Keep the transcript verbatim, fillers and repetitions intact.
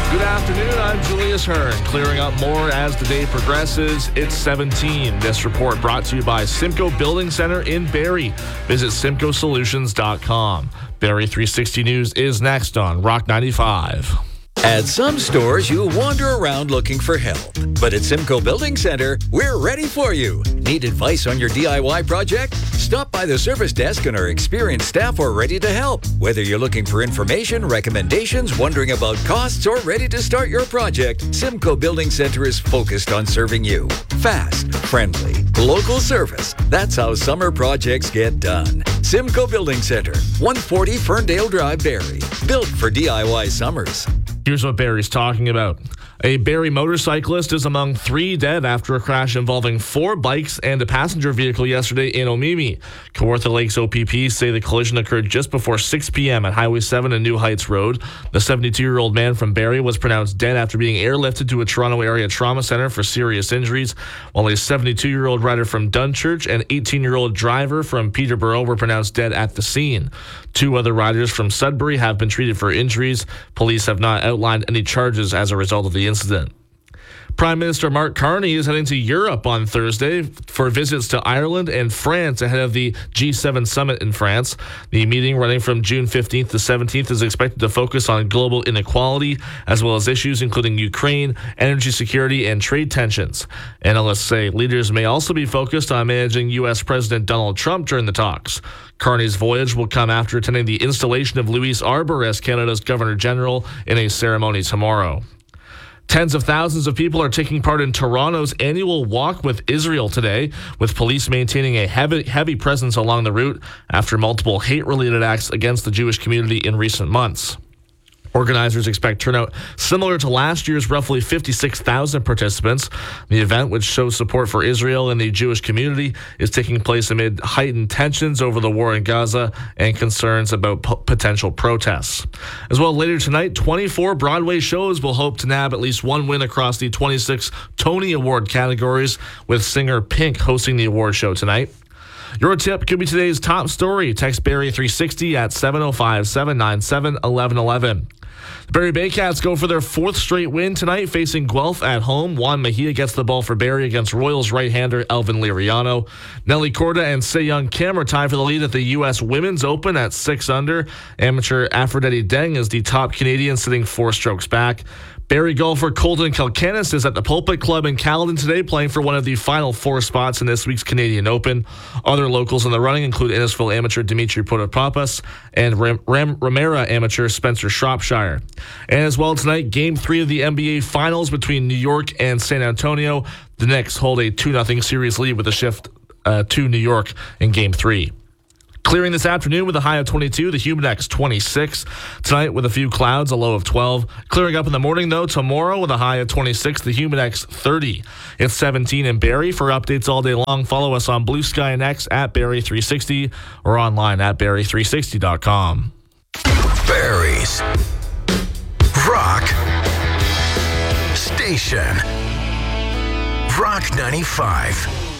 Good afternoon, I'm Julius Hearn. Clearing up more as the day progresses. It's seventeen. This report brought to you by Simcoe Building Center in Barrie. Visit simcoe solutions dot com. Barrie three sixty News is next on Rock ninety-five. At some stores, you wander around looking for help. But at Simcoe Building Center, we're ready for you. Need advice on your D I Y project? Stop by the service desk and our experienced staff are ready to help. Whether you're looking for information, recommendations, wondering about costs, or ready to start your project, Simcoe Building Center is focused on serving you. Fast, friendly, local service. That's how summer projects get done. Simcoe Building Center, one forty Ferndale Drive, Barrie. Built for D I Y summers. Here's what Barrie's talking about. A Barrie motorcyclist is among three dead after a crash involving four bikes and a passenger vehicle yesterday in Omemee. Kawartha Lakes O P P say the collision occurred just before six p.m. at Highway seven and New Heights Road. The seventy-two-year-old man from Barrie was pronounced dead after being airlifted to a Toronto area trauma center for serious injuries, while a seventy-two-year-old rider from Dunchurch and eighteen-year-old driver from Peterborough were pronounced dead at the scene. Two other riders from Sudbury have been treated for injuries. Police have not outlined any charges as a result of the incident. Prime Minister Mark Carney is heading to Europe on Thursday for visits to Ireland and France ahead of the G seven summit in France. The meeting, running from June fifteenth to seventeenth, is expected to focus on global inequality as well as issues including Ukraine, energy security, and trade tensions. Analysts say leaders may also be focused on managing U S President Donald Trump during the talks. Carney's voyage will come after attending the installation of Louise Arbour as Canada's Governor General in a ceremony tomorrow. Tens of thousands of people are taking part in Toronto's annual Walk with Israel today, with police maintaining a heavy, heavy presence along the route after multiple hate-related acts against the Jewish community in recent months. Organizers expect turnout similar to last year's roughly fifty-six thousand participants. The event, which shows support for Israel and the Jewish community, is taking place amid heightened tensions over the war in Gaza and concerns about p- potential protests. As well, later tonight, twenty-four Broadway shows will hope to nab at least one win across the twenty-six Tony Award categories, with singer Pink hosting the award show tonight. Your tip could be today's top story. Text Barrie three sixty at seven oh five, seven nine seven, one one one one. The Barrie Baycats go for their fourth straight win tonight, facing Guelph at home. Juan Mejia gets the ball for Barrie against Royals right-hander Elvin Liriano. Nelly Corda and Se Young Kim are tied for the lead at the U S Women's Open at six under. Amateur Aphrodite Deng is the top Canadian, sitting four strokes back. Barrie golfer Colton Kilkennis is at the Pulpit Club in Caledon today, playing for one of the final four spots in this week's Canadian Open. Other locals in the running include Innisfil amateur Dimitri Protopapas and Ram- Ram- Ramera amateur Spencer Shropshire. And as well tonight, Game three of the N B A Finals between New York and San Antonio. The Knicks hold a two nothing series lead with a shift uh, to New York in Game three. Clearing this afternoon with a high of twenty-two, the Humidex twenty-six. Tonight with a few clouds, a low of twelve. Clearing up in the morning, though, tomorrow with a high of twenty-six, the Humidex thirty. It's seventeen in Barrie. For updates all day long, follow us on Blue Sky and X at Barrie three sixty or online at Barrie three sixty dot com. Barrie's Rock Station. Rock ninety-five.